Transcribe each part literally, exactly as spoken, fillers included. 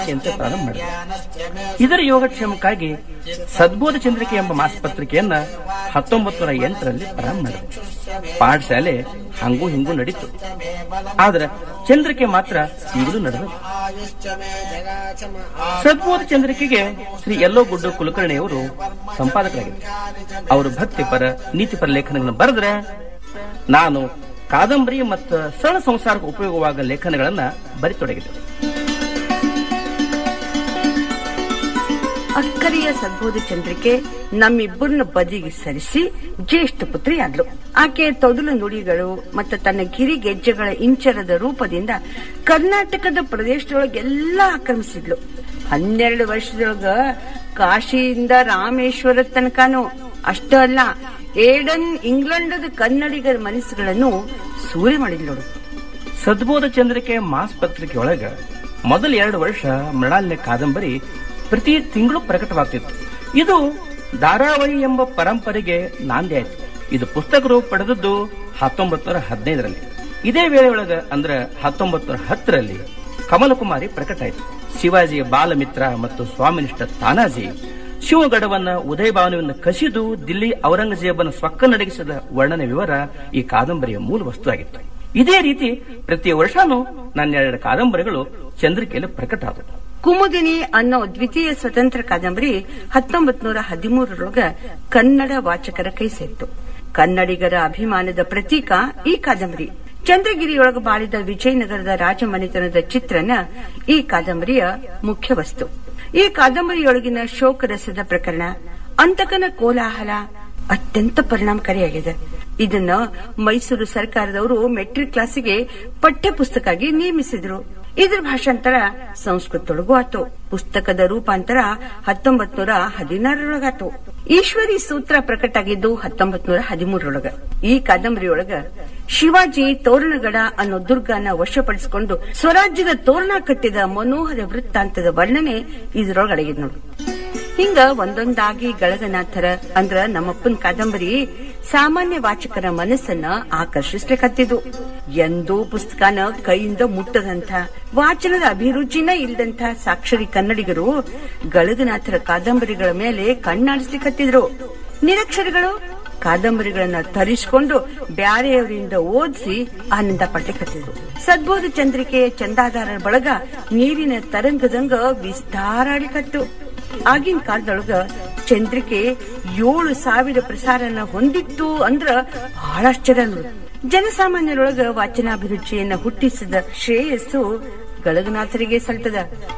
ಅಂತ ಪ್ರಾರಂಭ ಮಾಡಿದರು. ಇದರ ಯೋಗಕ್ಷೇಮಕ್ಕಾಗಿ ಸದ್ಬೋಧ ಚಂದ್ರಿಕೆ ಎಂಬ ಮಾಸಪತ್ರಿಕೆಯನ್ನ ಹತ್ತೊಂಬತ್ತು ನೂರ ಎಂಟರಲ್ಲಿ ಪ್ರಾರಂಭ ಮಾಡಿದರು. ಪಾಠಶಾಲೆ ಹಂಗೂ ಹಿಂಗೂ ನಡೀತು. ಆದ್ರೆ ಚಂದ್ರಿಕೆ ಮಾತ್ರ ಈಗಲೂ ನಡೆದು. ಸದ್ಬೋಧ ಚಂದ್ರಿಕೆಗೆ ಶ್ರೀ ಯಲ್ಲೋಗುಡ್ಡು ಕುಲಕರ್ಣಿಯವರು ಸಂಪಾದಕರಾಗಿದ್ದರು. ಅವರು ಭಕ್ತಿಪರ ನೀತಿಪರ ಲೇಖನಗಳನ್ನು ಬರೆದ್ರೆ, ನಾನು ಕಾದಂಬರಿ ಮತ್ತು ಸರಳ ಸಂಸಾರಕ್ಕೆ ಉಪಯೋಗವಾದ ಲೇಖನಗಳನ್ನ ಬರಿತೊಡಗಿದ್ದರು. ಅಕ್ಕರಿಯ ಸದ್ಬೋಧ ಚಂದ್ರಿಕೆ ನಮ್ಮಿಬ್ಬರನ್ನ ಬದಿಗೆ ಸರಿಸಿ ಜ್ಯೇಷ್ಠ ಪುತ್ರಿಯಾದ್ಲು. ಆಕೆ ತೊಡಲು ನುಡಿಗಳು ಮತ್ತು ತನ್ನ ಗಿರಿ ಗೆಜ್ಜೆಗಳ ಇಂಚರದ ರೂಪದಿಂದ ಕರ್ನಾಟಕದ ಪ್ರದೇಶದೊಳಗೆಲ್ಲ ಆಕ್ರಮಿಸಿದ್ಲು. ಹನ್ನೆರಡು ವರ್ಷದೊಳಗ ಕಾಶಿಯಿಂದ ರಾಮೇಶ್ವರ ತನಕನೂ ಅಷ್ಟೇ ಅಲ್ಲ, ಏಡನ್ ಇಂಗ್ಲೆಂಡದ ಕನ್ನಡಿಗರ ಮನಸ್ಸುಗಳನ್ನು ಸೂರೆ ಮಾಡಿದ್ಲು. ಸದ್ಬೋಧ ಚಂದ್ರಿಕೆ ಮಾಸ ಪತ್ರಿಕೆಯೊಳಗ ಮೊದಲ ಎರಡು ವರ್ಷ ಮೃಣಾಲ್ಯ ಕಾದಂಬರಿ ಪ್ರತಿ ತಿಂಗಳು ಪ್ರಕಟವಾಗ್ತಿತ್ತು. ಇದು ಧಾರಾವಾಹಿ ಎಂಬ ಪರಂಪರೆಗೆ ನಾಂದಿ ಆಯ್ತು. ಇದು ಪುಸ್ತಕ ರೂಪ ಪಡೆದದ್ದು ಹತ್ತೊಂಬತ್ತು ನೂರ ಹದಿನೈದರಲ್ಲಿ. ಇದೇ ವೇಳೆಯೊಳಗ ಅಂದ್ರೆ ಹತ್ತೊಂಬತ್ತು ನೂರ ಹತ್ತರಲ್ಲಿ ಕಮಲಕುಮಾರಿ ಪ್ರಕಟ ಆಯಿತು. ಶಿವಾಜಿಯ ಬಾಲಮಿತ್ರ ಮತ್ತು ಸ್ವಾಮಿನಿಷ್ಠ ತಾನಾಜಿ ಶಿವಗಢವನ್ನ ಉದಯಭಾನುವನ್ನು ಕಸಿದು ದಿಲ್ಲಿ ಔರಂಗಜೇಬನ ಸ್ವಕ್ಕ ನಡಗಿಸಿದ ವರ್ಣನೆ ವಿವರ ಈ ಕಾದಂಬರಿಯ ಮೂಲ ವಸ್ತು ಆಗಿತ್ತು. ಇದೇ ರೀತಿ ಪ್ರತಿ ವರ್ಷನೂ ನನ್ನೆರಡು ಕಾದಂಬರಿಗಳು ಚಂದ್ರಿಕೆಯಲ್ಲಿ ಪ್ರಕಟ ಆದವು. ಕುಮುದಿನಿ ಅನ್ನೋ ದ್ವಿತೀಯ ಸ್ವತಂತ್ರ ಕಾದಂಬರಿ ಹತ್ತೊಂಬತ್ ನೂರ ಹದಿಮೂರರೊಳಗ ಕನ್ನಡ ವಾಚಕರ ಕೈ ಸೇರಿತು. ಕನ್ನಡಿಗರ ಅಭಿಮಾನದ ಪ್ರತೀಕ ಈ ಕಾದಂಬರಿ. ಚಂದ್ರಗಿರಿಯೊಳಗ ಬಾಳಿದ ವಿಜಯನಗರದ ರಾಜಮನೆತನದ ಚಿತ್ರಣ ಈ ಕಾದಂಬರಿಯ ಮುಖ್ಯ ವಸ್ತು. ಈ ಕಾದಂಬರಿಯೊಳಗಿನ ಶೋಕರಸದ ಪ್ರಕರಣ, ಅಂತಕನ ಕೋಲಾಹಲ ಅತ್ಯಂತ ಪರಿಣಾಮಕಾರಿಯಾಗಿದೆ. ಇದನ್ನ ಮೈಸೂರು ಸರ್ಕಾರದವರು ಮೆಟ್ರಿಕ್ ಕ್ಲಾಸಿಗೆ ಪಠ್ಯ ಪುಸ್ತಕ ಆಗಿ ನೇಮಿಸಿದ್ರು. ಇದ್ರ ಭಾಷಾಂತರ ಸಂಸ್ಕೃತದೊಳಗೂ ಆತು. ಪುಸ್ತಕದ ರೂಪಾಂತರ ಹತ್ತೊಂಬತ್ ನೂರ ಹದಿನಾರರೊಳಗಾತು. ಈಶ್ವರಿ ಸೂತ್ರ ಪ್ರಕಟ ಆಗಿದ್ದು ಹತ್ತೊಂಬತ್ ನೂರ ಹದಿಮೂರರೊಳಗ. ಈ ಕಾದಂಬರಿಯೊಳಗ ಶಿವಾಜಿ ತೋರಣಗಡ ಅನ್ನೋ ದುರ್ಗನ ವಶಪಡಿಸಿಕೊಂಡು ಸ್ವರಾಜ್ಯದ ತೋರಣ ಕಟ್ಟಿದ ಮನೋಹರ ವೃತ್ತಾಂತದ ವರ್ಣನೆ ಇದ್ರೊಳಗ ಅಡಗಿದ್ ನೋಡು. ಹಿಂಗ ಒಂದೊಂದಾಗಿ ಗಳಗನಾಥರ ಅಂದ್ರ ನಮ್ಮಪ್ಪನ ಕಾದಂಬರಿ ಸಾಮಾನ್ಯ ವಾಚಕರ ಮನಸ್ಸನ್ನ ಆಕರ್ಷಿಸ್ಲಿಕ್ಕತ್ತಿದ್ದು. ಎಂದೂ ಪುಸ್ತಕನ ಕೈಯಿಂದ ಮುಟ್ಟದಂಥ, ವಾಚನದ ಅಭಿರುಚಿನ ಇಲ್ದಂಥ ಸಾಕ್ಷರಿ ಕನ್ನಡಿಗರು ಗಳಗನಾಥರ ಕಾದಂಬರಿಗಳ ಮೇಲೆ ಕಣ್ಣಾಡಿಸ್ಲಿಕ್ಕತ್ತಿದ್ರು. ನಿರಕ್ಷರಗಳು ಕಾದಂಬರಿಗಳನ್ನ ತರಿಸಿಕೊಂಡು ಬ್ಯಾರೆಯವರಿಂದ ಓದಿಸಿ ಆನಂದ ಪಡ್ಲಿಕ್ಕತ್ತಿದ್ರು. ಸದ್ಬೋಧ ಚಂದ್ರಿಕೆಯ ಚಂದಾದಾರರ ಬಳಗ ನೀರಿನ ತರಂಗದಂಗ ವಿಸ್ತಾರಾಳಿಕತ್ತು. ಆಗಿನ ಕಾಲದೊಳಗ ಚಂದ್ರಿಕೆ ಏಳು ಸಾವಿರ ಪ್ರಸಾರನ ಹೊಂದಿತ್ತು ಅಂದ್ರ ಬಹಳ ಆಶ್ಚರ್ಯ. ಜನಸಾಮಾನ್ಯರೊಳಗ ವಾಚನಾಭಿರುಚಿಯನ್ನ ಹುಟ್ಟಿಸಿದ ಶ್ರೇಯಸ್ಸು ಗಳಗನಾಥರಿಗೆ ಸಲ್ತದ.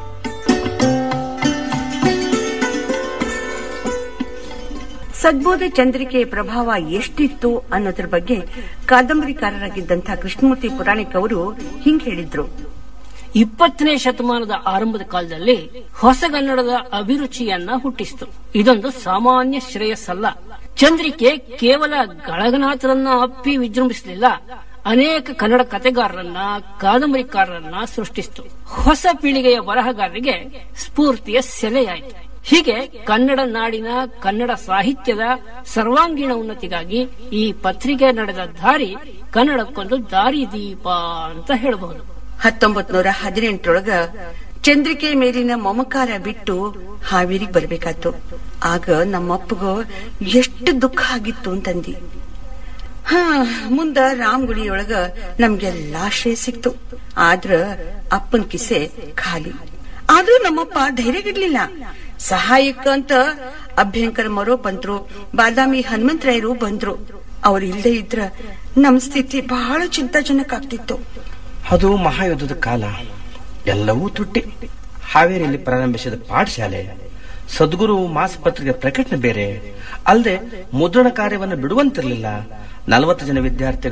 ಸದ್ಬೋಧ ಚಂದ್ರಿಕೆಯ ಪ್ರಭಾವ ಎಷ್ಟಿತ್ತು ಅನ್ನೋದ್ರ ಬಗ್ಗೆ ಕಾದಂಬರಿಕಾರರಾಗಿದ್ದಂತಹ ಕೃಷ್ಣಮೂರ್ತಿ ಪುರಾಣಿಕ್ ಅವರು ಹಿಂಗ್ ಹೇಳಿದ್ರು. ಇಪ್ಪತ್ತನೇ ಶತಮಾನದ ಆರಂಭದ ಕಾಲದಲ್ಲಿ ಹೊಸಗನ್ನಡದ ಅಭಿರುಚಿಯನ್ನ ಹುಟ್ಟಿಸಿತು. ಇದೊಂದು ಸಾಮಾನ್ಯ ಶ್ರೇಯಸ್ಸಲ್ಲ. ಚಂದ್ರಿಕೆ ಕೇವಲ ಗಳಗನಾಥರನ್ನ ಅಪ್ಪಿ ವಿಜೃಂಭಿಸಲಿಲ್ಲ, ಅನೇಕ ಕನ್ನಡ ಕಥೆಗಾರರನ್ನ, ಕಾದಂಬರಿಕಾರರನ್ನ ಸೃಷ್ಟಿಸಿತು. ಹೊಸ ಪೀಳಿಗೆಯ ಬರಹಗಾರರಿಗೆ ಸ್ಫೂರ್ತಿಯ ಸೆಲೆಯಾಯಿತು. ಹೀಗೆ ಕನ್ನಡ ನಾಡಿನ ಕನ್ನಡ ಸಾಹಿತ್ಯದ ಸರ್ವಾಂಗೀಣ ಉನ್ನತಿಗಾಗಿ ಈ ಪತ್ರಿಕೆ ನಡೆದ ದಾರಿ ಕನ್ನಡಕ್ಕೊಂದು ದಾರಿ ದೀಪ ಅಂತ ಹೇಳಬಹುದು. ಹತ್ತೊಂಬತ್ ನೂರ ಹದಿನೆಂಟರೊಳಗ ಚಂದ್ರಿಕೆ ಮೇಲಿನ ಮಮಕಾರ ಬಿಟ್ಟು ಹಾವೇರಿಗೆ ಬರ್ಬೇಕಾಯ್ತು. ಆಗ ನಮ್ಮಪ್ಪಗ ಎಷ್ಟು ದುಃಖ ಆಗಿತ್ತು ಅಂತಂದಿ. ಹ ಮುಂದ ರಾಮಗುಡಿಯೊಳಗ ನಮ್ಗೆಲ್ಲಾ ಆಶ್ರಯ ಸಿಕ್ತು. ಆದ್ರ ಅಪ್ಪನ ಕಿಸೆ ಖಾಲಿ. ಆದ್ರೂ ನಮ್ಮಪ್ಪ ಧೈರ್ಯಗಿಡ್ಲಿಲ್ಲ. ಸಹಾಯಕ್ಕ ಅಂತ ಅಭ್ಯಂಕರ ಮರೋ ಬಂದ್ರು, ಬಾದಾಮಿ ಹನುಮಂತರಾಯರು ಬಂದ್ರು. ಅವ್ರು ಇಲ್ಲದೆ ಇದ್ರ ನಮ್ ಸ್ಥಿತಿ ಬಹಳ ಚಿಂತಾಜನಕ ಆಗ್ತಿತ್ತು. ಅದು ಮಹಾಯುದ್ಧದ ಕಾಲ. ಎಲ್ಲವೂ ತುಟ್ಟಿ. ಹಾವೇರಿಯಲ್ಲಿ ಪ್ರಾರಂಭಿಸಿದ ಪಾಠಶಾಲೆ, ಸದ್ಗುರು ಮಾಸಪತ್ರಿಕೆ ಪ್ರಕಟಣೆ ಬೇರೆ ಅಲ್ಲದೆ ಮುದ್ರಣ ಕಾರ್ಯವನ್ನು ಬಿಡುವಂತಿರಲಿಲ್ಲ. ನಲವತ್ತು ಜನ ವಿದ್ಯಾರ್ಥಿಗಳು